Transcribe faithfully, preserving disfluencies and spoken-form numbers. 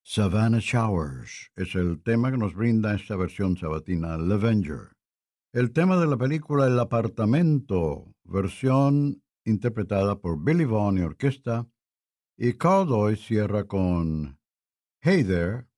Savannah Showers es el tema que nos brinda esta versión sabatina Lavender. El tema de la película El apartamento, versión interpretada por Billy Vaughn y orquesta, y Cowboy cierra con Hey There,